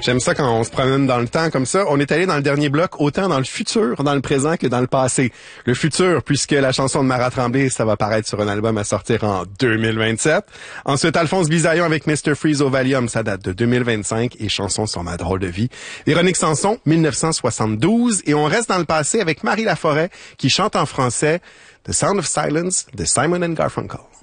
J'aime ça quand on se promène dans le temps comme ça. On est allé dans le dernier bloc, autant dans le futur, dans le présent que dans le passé. Le futur, puisque la chanson de Marat Tremblay, ça va paraître sur un album à sortir en 2027. Ensuite, Alphonse Bisaillon avec Mr. Freeze au Valium, ça date de 2025 et Chanson sur ma drôle de vie. Véronique Sanson, 1972. Et on reste dans le passé avec Marie Laforêt qui chante en français The Sound of Silence de Simon & Garfunkel.